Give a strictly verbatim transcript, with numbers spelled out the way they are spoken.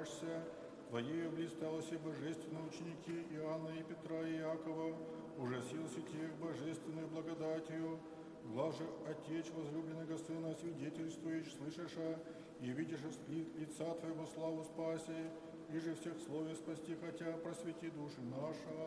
покажешься. Твоею блисталось и божественные ученики Иоанна и Петра и Иакова, ужасился тех божественной благодатью. Глаже Отече возлюбленного Сына свидетельствуешь, слышаша, и видишь лица Твоего славу спаси, и же всех слове спасти, хотя просвети души наша.